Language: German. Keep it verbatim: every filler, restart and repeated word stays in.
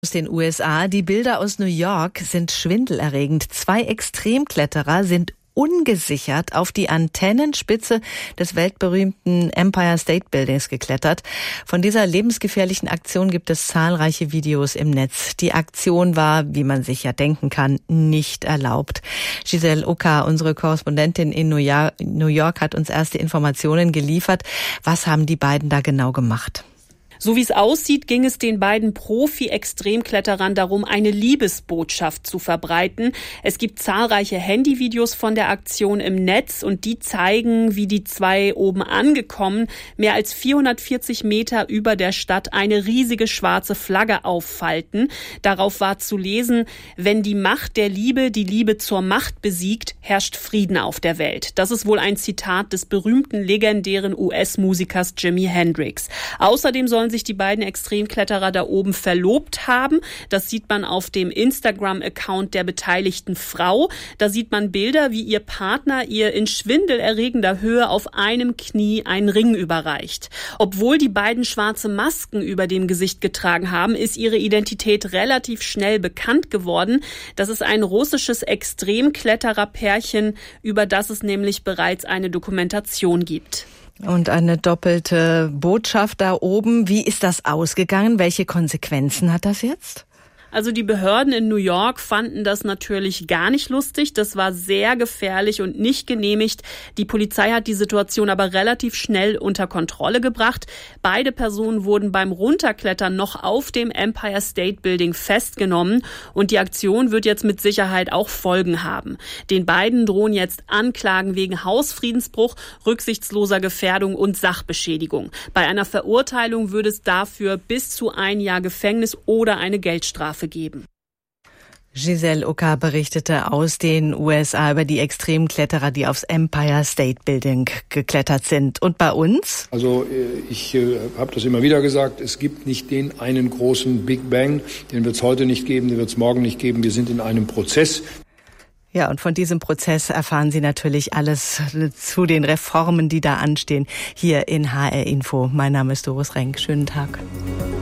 Aus den U S A. Die Bilder aus New York sind schwindelerregend. Zwei Extremkletterer sind ungesichert auf die Antennenspitze des weltberühmten Empire State Buildings geklettert. Von dieser lebensgefährlichen Aktion gibt es zahlreiche Videos im Netz. Die Aktion war, wie man sich ja denken kann, nicht erlaubt. Giselle Ucker, unsere Korrespondentin in New York, New York, hat uns erste Informationen geliefert. Was haben die beiden da genau gemacht? So wie es aussieht, ging es den beiden Profi-Extremkletterern darum, eine Liebesbotschaft zu verbreiten. Es gibt zahlreiche Handyvideos von der Aktion im Netz und die zeigen, wie die zwei oben angekommen, mehr als vierhundertvierzig Meter über der Stadt eine riesige schwarze Flagge auffalten. Darauf war zu lesen: Wenn die Macht der Liebe die Liebe zur Macht besiegt, herrscht Frieden auf der Welt. Das ist wohl ein Zitat des berühmten, legendären U S-Musikers Jimi Hendrix. Außerdem sollen sich die beiden Extremkletterer da oben verlobt haben. Das sieht man auf dem Instagram-Account der beteiligten Frau. Da sieht man Bilder, wie ihr Partner ihr in schwindelerregender Höhe auf einem Knie einen Ring überreicht. Obwohl die beiden schwarze Masken über dem Gesicht getragen haben, ist ihre Identität relativ schnell bekannt geworden. Das ist ein russisches Extremklettererpärchen, über das es nämlich bereits eine Dokumentation gibt. Und eine doppelte Botschaft da oben. Wie ist das ausgegangen? Welche Konsequenzen hat das jetzt? Also die Behörden in New York fanden das natürlich gar nicht lustig. Das war sehr gefährlich und nicht genehmigt. Die Polizei hat die Situation aber relativ schnell unter Kontrolle gebracht. Beide Personen wurden beim Runterklettern noch auf dem Empire State Building festgenommen. Und die Aktion wird jetzt mit Sicherheit auch Folgen haben. Den beiden drohen jetzt Anklagen wegen Hausfriedensbruch, rücksichtsloser Gefährdung und Sachbeschädigung. Bei einer Verurteilung würde es dafür bis zu ein Jahr Gefängnis oder eine Geldstrafe geben. Giselle Ucker berichtete aus den U S A über die Extremkletterer, die aufs Empire State Building geklettert sind. Und bei uns? Also ich äh, habe das immer wieder gesagt, es gibt nicht den einen großen Big Bang, den wird es heute nicht geben, den wird es morgen nicht geben. Wir sind in einem Prozess. Ja, und von diesem Prozess erfahren Sie natürlich alles zu den Reformen, die da anstehen, hier in H R Info. Mein Name ist Doris Renk. Schönen Tag.